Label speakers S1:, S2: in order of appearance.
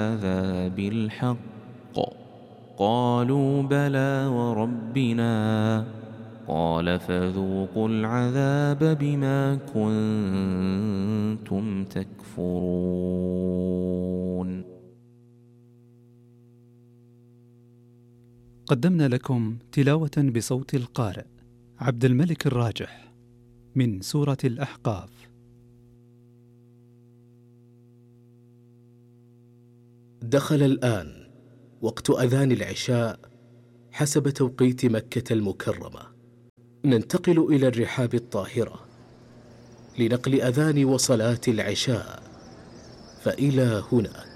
S1: هذا بالحق؟ قالوا بلى وربنا. قال فذوقوا العذاب بما كنتم تكفرون.
S2: قدمنا لكم تلاوة بصوت القارئ عبد الملك الراجح من سورة الأحقاف.
S3: دخل الآن وقت أذان العشاء حسب توقيت مكة المكرمة. ننتقل إلى الرحاب الطاهرة لنقل أذان وصلاة العشاء، فإلى هناك.